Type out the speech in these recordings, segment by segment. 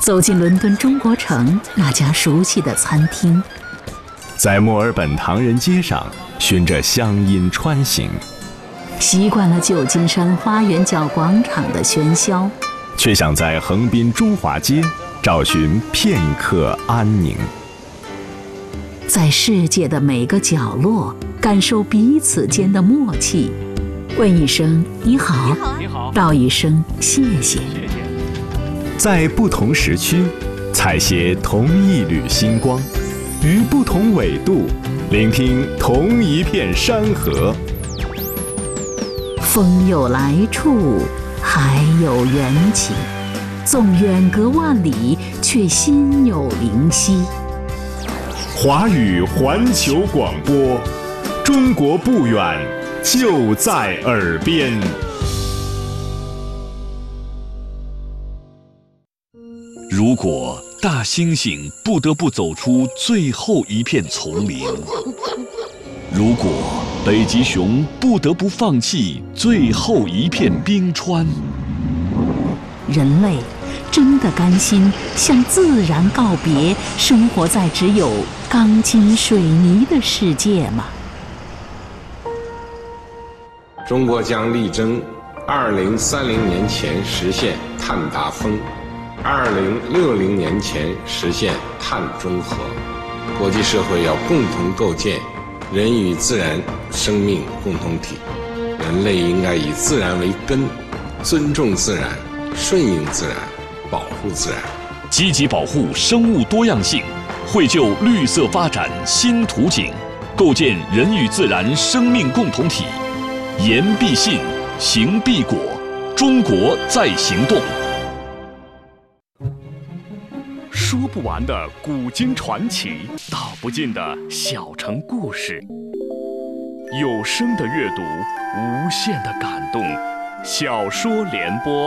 走进伦敦中国城那家熟悉的餐厅， 在墨尔本唐人街上循着乡音穿行， 习惯了旧金山花园角广场的喧嚣， 却想在横滨中华街找寻片刻安宁。 在世界的每个角落感受彼此间的默契，问一声你好，道一声谢谢。 在不同时区采撷同一缕星光，于不同纬度聆听同一片山河。 风有来处，海有缘起，纵远隔万里，却心有灵犀。 华语环球广播，中国不远，就在耳边。 如果大猩猩不得不走出最后一片丛林，如果北极熊不得不放弃最后一片冰川， 人类真的甘心向自然告别，生活在只有钢筋水泥的世界吗？ 中国将力争2030年前实现碳达峰，2060年前实现碳中和。国际社会要共同构建人与自然生命共同体，人类应该以自然为根，尊重自然，顺应自然，保护自然， 积极保护生物多样性，绘就绿色发展新图景，构建人与自然生命共同体。言必信，行必果，中国在行动。说不完的古今传奇，道不尽的小城故事，有声的阅读，无限的感动。小说联播。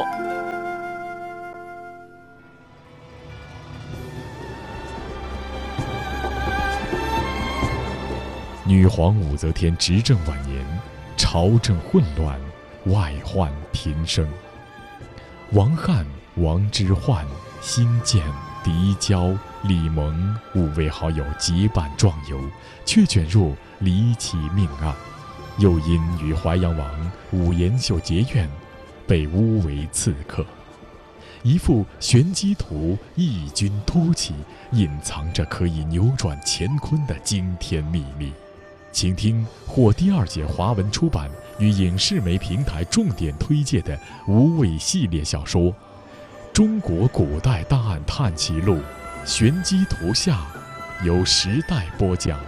女皇武则天执政晚年，朝政混乱，外患频生。王翰、王之涣、辛渐、狄娇、李蒙5位好友结伴壮游，却卷入离奇命案，又因与淮阳王武延秀结怨，被诬为刺客。一幅玄机图异军突起，隐藏着可以扭转乾坤的惊天秘密。请听获第2届华文出版与影视媒平台重点推介的无畏系列小说《中国古代大案探奇录》，玄机图下，由时代播讲。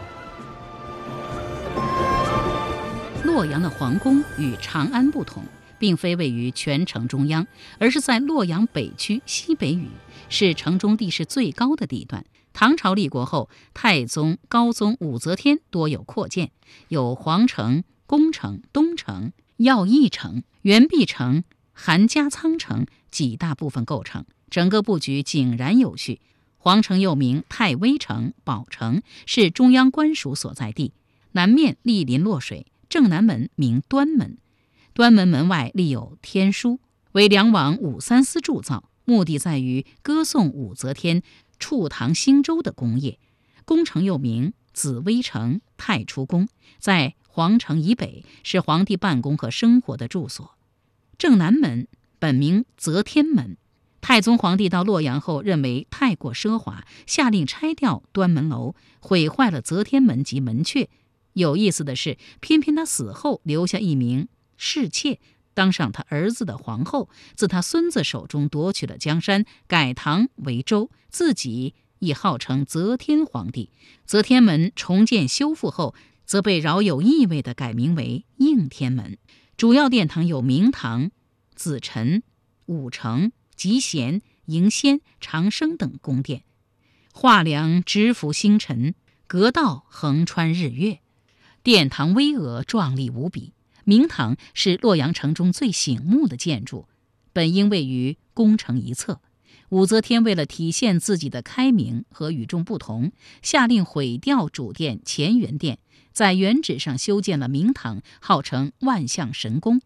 洛阳的皇宫与长安不同，并非位于全城中央，而是在洛阳北区西北隅，是城中地势最高的地段。唐朝立国后，太宗、高宗武则天多有扩建，有皇城、宫城、东城、耀义城、元璧城、韩家仓城几大部分构成，整个布局井然有序。皇城又名太微城、宝城，是中央官署所在地。南面莅临洛水，正南门名端门，端门门外立有天书，为梁王武三思铸造，目的在于歌颂武则天处唐兴周的功业。宫城又名紫微城、太初宫，在皇城以北，是皇帝办公和生活的住所。正南门本名则天门，太宗皇帝到洛阳后认为太过奢华，下令拆掉端门楼，毁坏了则天门及门阙。有意思的是，偏偏他死后留下一名侍妾，当上他儿子的皇后，自他孙子手中夺取了江山，改唐为周，自己亦号称则天皇帝。则天门重建修复后，则被饶有意味地改名为应天门。主要殿堂有明堂、紫宸、武成、集贤、迎仙、长生等宫殿，画梁直伏星辰，阁道横穿日月，殿堂巍峨壮丽无比。明堂是洛阳城中最醒目的建筑，本应位于宫城一侧。武则天为了体现自己的开明和与众不同，下令毁掉主殿乾元殿，在原址上修建了明堂，号称万象神宫。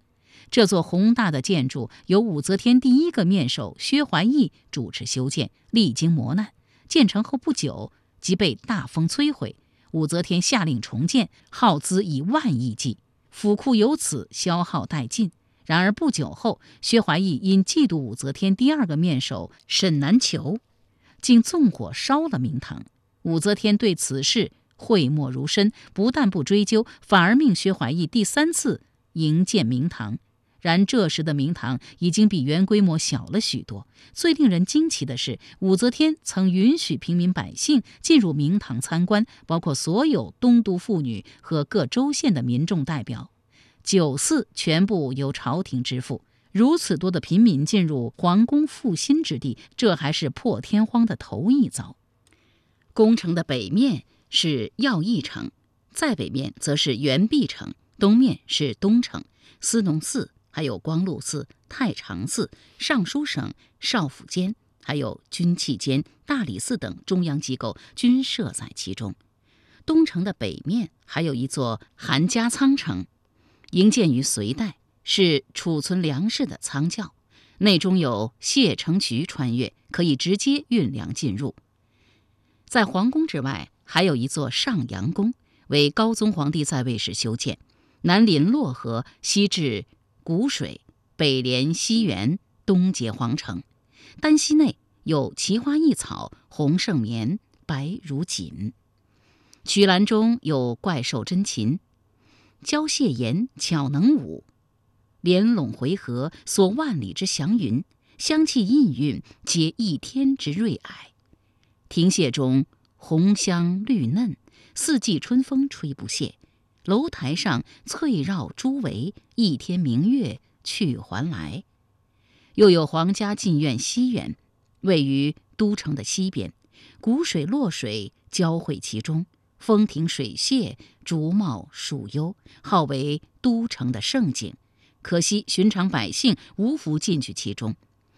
这座宏大的建筑由武则天第一个面首薛怀义主持修建，历经磨难，建成后不久即被大风摧毁。武则天下令重建，耗资以万亿计，府库由此消耗殆尽。然而不久后，薛怀义因嫉妒武则天第二个面首沈南球，竟纵火烧了明堂。武则天对此事讳莫如深，不但不追究，反而命薛怀义第3次营建明堂。然这时的明堂已经比原规模小了许多。最令人惊奇的是，武则天曾允许平民百姓进入明堂参观，包括所有东都妇女和各州县的民众代表。酒肆全部由朝廷支付。如此多的平民进入皇宫复兴之地，这还是破天荒的头一遭。宫城的北面是耀义城，在北面则是元璧城，东面是东城。思农寺、还有光禄寺、太常寺、尚书省、少府监，还有军器监、大理寺等中央机构均设在其中。东城的北面还有一座韩家仓城，营建于隋代，是储存粮食的仓窖，内中有谢城渠穿越，可以直接运粮进入。在皇宫之外，还有一座上阳宫，为高宗皇帝在位时修建，南临洛河，西至谷水，北连西园，东接皇城。丹溪内有奇花异草，红胜绵，白如锦。曲栏中有怪兽珍禽，交蟹言巧能舞，连拢回合，锁万里之祥云，香气氤氲，结一天之瑞霭。亭榭中红香绿嫩，四季春风吹不谢。楼台上翠绕朱围，一天明月去还来。又有皇家禁苑西园，位于都城的西边，谷水洛水交汇其中，风亭水榭，竹茂树幽，号为都城的胜景。可惜寻常百姓无福进去其中。